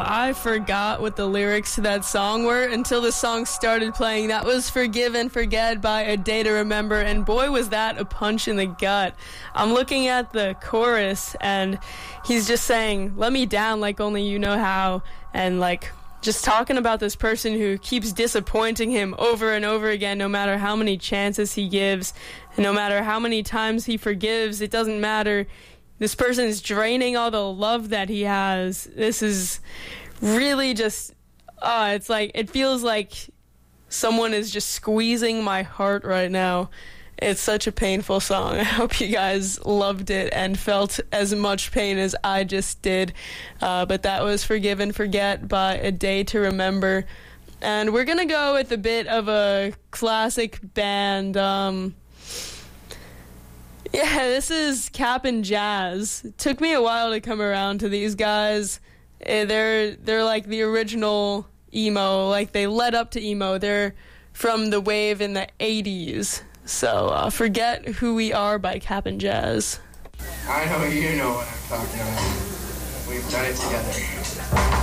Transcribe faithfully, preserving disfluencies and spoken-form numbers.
I forgot what the lyrics to that song were until the song started playing. That was Forgive and Forget by A Day to Remember, and boy, was that a punch in the gut. I'm looking at the chorus, and he's just saying, let me down like only you know how, and like just talking about this person who keeps disappointing him over and over again, no matter how many chances he gives, and no matter how many times he forgives, it doesn't matter. This person is draining all the love that he has. This is really just, uh, it's like, it feels like someone is just squeezing my heart right now. It's such a painful song. I hope you guys loved it and felt as much pain as I just did. Uh, but that was Forgive and Forget by A Day to Remember. And we're going to go with a bit of a classic band. Um, yeah, this is Cap'n Jazz. It took me a while to come around to these guys. Eh, They're, they're like the original emo. Like, they led up to emo. They're from the wave in the eighties. So, uh, Forget Who We Are by Cap'n Jazz. I know you know what I'm talking about. We've done it together.